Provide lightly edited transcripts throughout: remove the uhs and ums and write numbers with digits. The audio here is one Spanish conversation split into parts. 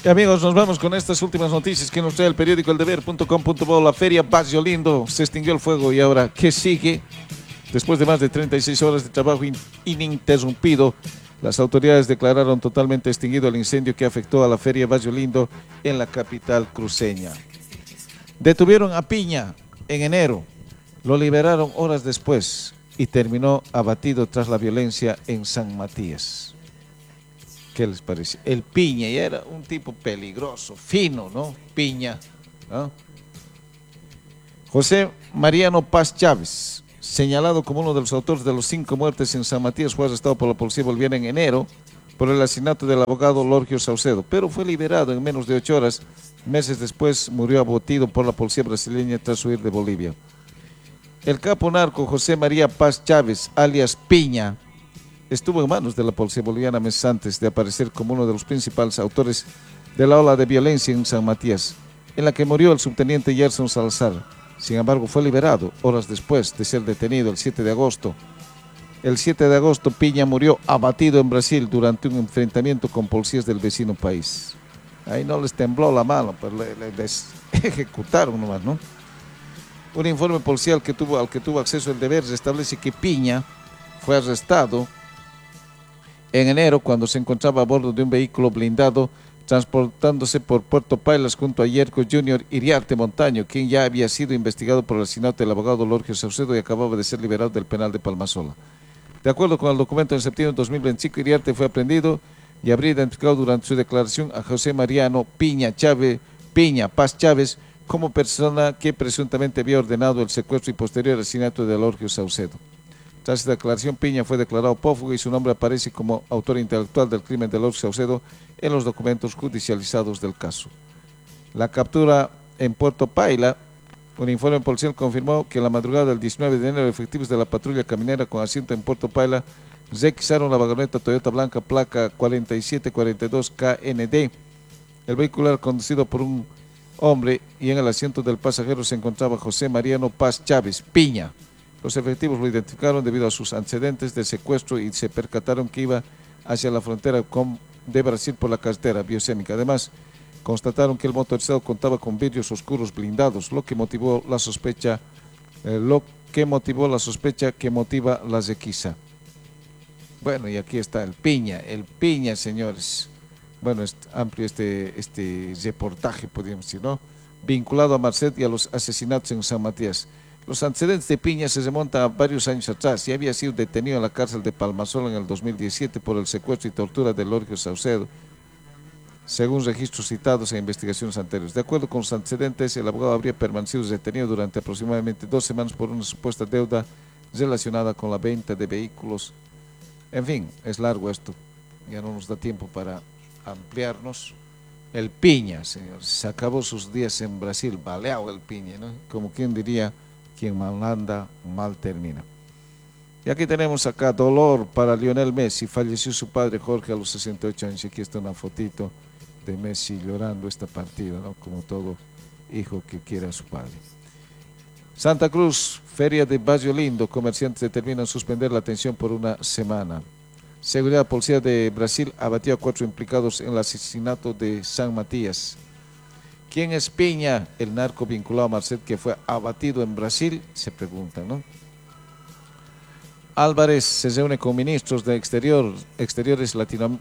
Y amigos, nos vamos con estas últimas noticias que nos trae el periódico eldeber.com.bo. La feria Barrio Lindo, se extinguió el fuego y ahora, ¿qué sigue? Después de más de 36 horas de trabajo ininterrumpido, las autoridades declararon totalmente extinguido el incendio que afectó a la feria Barrio Lindo en la capital cruceña. Detuvieron a Piña en enero, lo liberaron horas después y terminó abatido tras la violencia en San Matías. ¿Qué les parece? El Piña, y era un tipo peligroso, fino, ¿no? Piña, ¿no? José Mariano Paz Chávez, señalado como uno de los autores de los 5 muertes en San Matías, fue arrestado por la policía boliviana en enero por el asesinato del abogado Lorgio Saucedo, pero fue liberado en menos de 8 horas. Meses después murió abatido por la policía brasileña tras huir de Bolivia. El capo narco José María Paz Chávez, alias Piña, estuvo en manos de la policía boliviana meses antes de aparecer como uno de los principales autores de la ola de violencia en San Matías, en la que murió el subteniente Gerson Salazar. Sin embargo, fue liberado horas después de ser detenido el 7 de agosto. El 7 de agosto, Piña murió abatido en Brasil durante un enfrentamiento con policías del vecino país. Ahí no les tembló la mano, pero les ejecutaron nomás, ¿no? Un informe policial al que tuvo acceso el deber establece que Piña fue arrestado en enero cuando se encontraba a bordo de un vehículo blindado transportándose por Puerto Pailas junto a Yerko Junior Iriarte Montaño, quien ya había sido investigado por el asesinato del abogado Lorgio Saucedo y acababa de ser liberado del penal de Palmasola. De acuerdo con el documento, en septiembre de 2025, Iriarte fue aprendido y habría identificado durante su declaración a José Mariano Piña Paz Chávez como persona que presuntamente había ordenado el secuestro y posterior asesinato de Lorgio Saucedo. Tras esta declaración, Piña fue declarado prófugo y su nombre aparece como autor intelectual del crimen de Lorgio Saucedo en los documentos judicializados del caso. La captura en Puerto Paila, un informe policial confirmó que en la madrugada del 19 de enero, efectivos de la patrulla caminera con asiento en Puerto Paila requisaron la vagoneta Toyota blanca placa 4742 KND. El vehículo era conducido por un hombre y en el asiento del pasajero se encontraba José Mariano Paz Chávez Piña. Los efectivos lo identificaron debido a sus antecedentes de secuestro y se percataron que iba hacia la frontera de Brasil por la carretera biosémica. Además, constataron que el motorizado contaba con vidrios oscuros blindados, lo que motivó la sospecha que motiva la requisa. Bueno, y aquí está el Piña, señores. Bueno, es amplio este reportaje, podríamos decir, ¿no? Vinculado a Marcet y a los asesinatos en San Matías. Los antecedentes de Piña se remontan a varios años atrás y había sido detenido en la cárcel de Palmasola en el 2017 por el secuestro y tortura de Lorgio Saucedo, según registros citados en investigaciones anteriores. De acuerdo con los antecedentes, el abogado habría permanecido detenido durante aproximadamente 2 semanas por una supuesta deuda relacionada con la venta de vehículos. En fin, es largo esto, ya no nos da tiempo para ampliarnos. El Piña, señores, se acabó sus días en Brasil, baleado el Piña, ¿no? Como quien diría, quien mal anda, mal termina. Y aquí tenemos acá dolor para Lionel Messi. Falleció su padre Jorge a los 68 años. Aquí está una fotito de Messi llorando esta partida, ¿no? Como todo hijo que quiere a su padre. Santa Cruz, feria de Barrio Lindo. Comerciantes determinan suspender la atención por una semana. Seguridad Policía de Brasil abatió a 4 implicados en el asesinato de San Matías. ¿Quién es Piña? El narco vinculado a Marcet que fue abatido en Brasil, se pregunta, ¿no? Álvarez se reúne con ministros de exteriores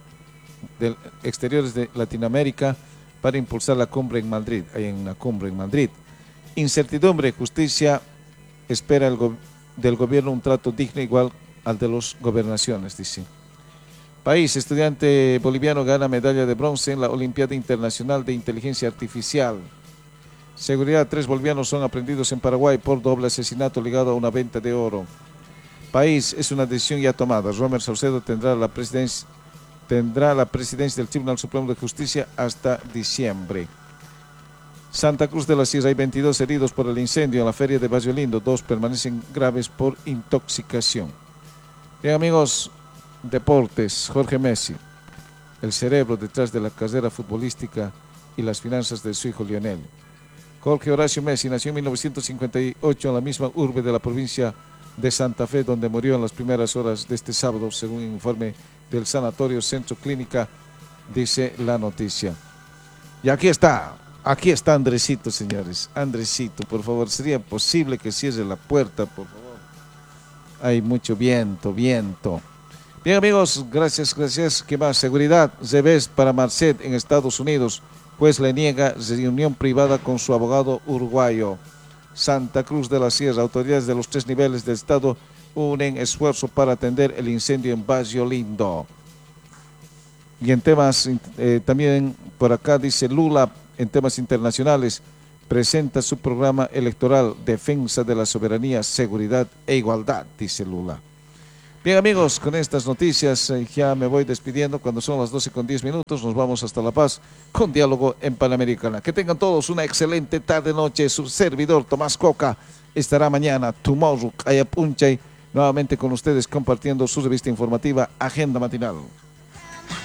de Latinoamérica para impulsar la cumbre en Madrid. Hay una cumbre en Madrid. Incertidumbre, justicia espera del gobierno un trato digno igual al de las gobernaciones, dice. País, estudiante boliviano gana medalla de bronce en la Olimpiada Internacional de Inteligencia Artificial. Seguridad, 3 bolivianos son aprehendidos en Paraguay por doble asesinato ligado a una venta de oro. País, es una decisión ya tomada. Romer Saucedo tendrá la presidencia del Tribunal Supremo de Justicia hasta diciembre. Santa Cruz de la Sierra, hay 22 heridos por el incendio en la feria de Barrio Lindo. 2 permanecen graves por intoxicación. Bien, amigos, deportes. Jorge Messi, el cerebro detrás de la carrera futbolística y las finanzas de su hijo Lionel. Jorge Horacio Messi nació en 1958 en la misma urbe de la provincia de Santa Fe, donde murió en las primeras horas de este sábado, según un informe del Sanatorio Centro Clínica, dice la noticia. Y aquí está Andresito, señores. Andresito, por favor, ¿sería posible que cierre la puerta, por favor? Hay mucho viento, viento. Bien, amigos, gracias, gracias. ¿Qué más? Seguridad, revés para Marcet en Estados Unidos. Juez le niega reunión privada con su abogado uruguayo. Santa Cruz de la Sierra, autoridades de los 3 niveles del Estado unen esfuerzo para atender el incendio en Barrio Lindo. Y en temas, también por acá dice Lula, en temas internacionales, presenta su programa electoral Defensa de la Soberanía, Seguridad e Igualdad, dice Lula. Bien, amigos, con estas noticias ya me voy despidiendo. Cuando son las 12:10, nos vamos hasta La Paz con Diálogo en Panamericana. Que tengan todos una excelente tarde-noche. Su servidor Tomás Coca estará mañana, tomorrow, Ayapunchay, nuevamente con ustedes compartiendo su revista informativa Agenda Matinal.